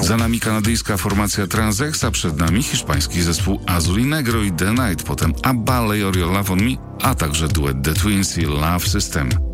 Za nami kanadyjska formacja Transexa, przed nami hiszpański zespół Azul y Negro i The Night, potem ABBA, Lay Your Love on Me, a także duet The Twins i Love System.